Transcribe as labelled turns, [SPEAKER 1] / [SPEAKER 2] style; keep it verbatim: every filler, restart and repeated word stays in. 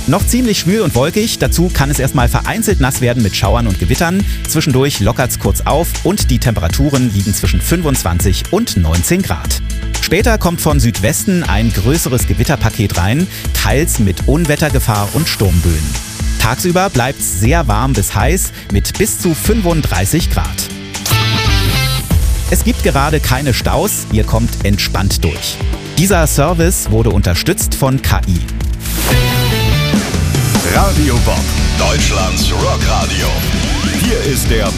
[SPEAKER 1] Noch ziemlich schwül und wolkig, dazu kann es erstmal vereinzelt nass werden mit Schauern und Gewittern. Zwischendurch lockert es kurz auf und die Temperaturen liegen zwischen fünfundzwanzig und neunzehn Grad. Später kommt von Südwesten ein größeres Gewitterpaket rein, teils mit Unwettergefahr und Sturmböen. Tagsüber bleibt es sehr warm bis heiß mit bis zu fünfunddreißig Grad. Es gibt gerade keine Staus, ihr kommt entspannt durch. Dieser Service wurde unterstützt von K I.
[SPEAKER 2] Radio Bob, Deutschlands Rockradio. Hier ist der